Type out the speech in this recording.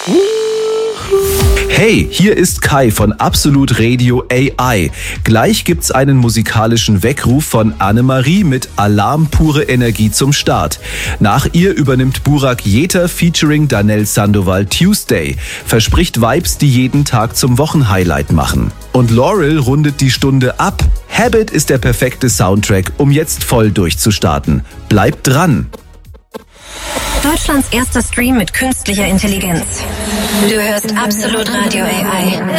Hey, hier ist Kai von Absolut Radio AI. Gleich gibt's einen musikalischen Weckruf von Annemarie mit Alarm pure Energie zum Start. Nach ihr übernimmt Burak Jeter featuring Danell Sandoval Tuesday. Verspricht Vibes, die jeden Tag zum Wochenhighlight machen. Und Laurel rundet die Stunde ab. Habit ist der perfekte Soundtrack, um jetzt voll durchzustarten. Bleibt dran! Deutschlands erster Stream mit künstlicher Intelligenz. Du hörst Absolut Radio AI.